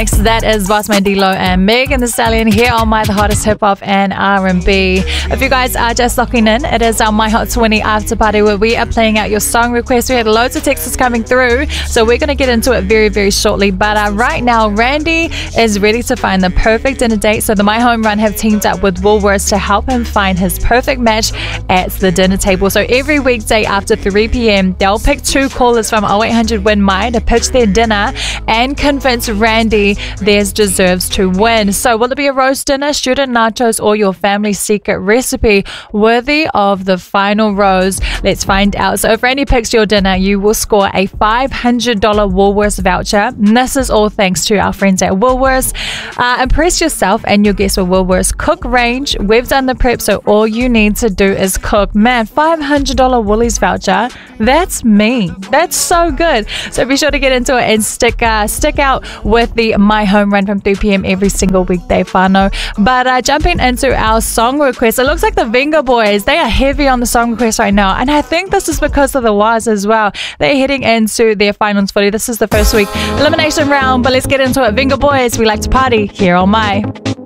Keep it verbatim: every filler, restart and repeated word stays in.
That is Bossman D-Lo and Megan Thee Stallion here on My The Hottest Hip Hop and R and B. If you guys are just locking in, it is our My Hot twenty after party where we are playing out your song requests. We had loads of texts coming through, so we're going to get into it very, very shortly. But uh, right now, Randy is ready to find the perfect dinner date. So the My Home Run have teamed up with Woolworths to help him find his perfect match at the dinner table. So every weekday after three p.m, they'll pick two callers from oh eight hundred win my to pitch their dinner and convince Randy theirs deserves to win. So will it be a roast dinner, student nachos, or your family's secret recipe worthy of the final rose? Let's find out. So if Randy picks your dinner, you will score a five hundred dollars Woolworths voucher. And this is all thanks to our friends at Woolworths. Uh, impress yourself and your guests with Woolworths Cook Range. We've done the prep, so all you need to do is cook. Man, five hundred dollars Woolies voucher. That's me. That's so good. So be sure to get into it and stick uh, stick out with the My Home Run from three p.m. every single weekday, whānau. But uh, jumping into our song requests, it looks like the Venga Boys, they are heavy on the song requests right now. And I think this is because of the Waz as well. They're heading into their finals footy. This is the first week elimination round, but let's get into it. Venga Boys, we like to party here on My.